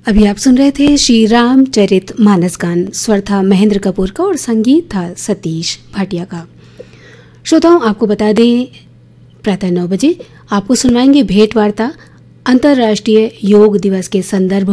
अभी आप सुन रहे थे श्री रामचरित मानस गान। स्वर था महेंद्र कपूर का और संगीत था सतीश भाटिया का। श्रोताओं, आपको बता दें प्रातः 9 बजे आपको सुनवाएंगे भेंट वार्ता अंतर्राष्ट्रीय योग दिवस के संदर्भ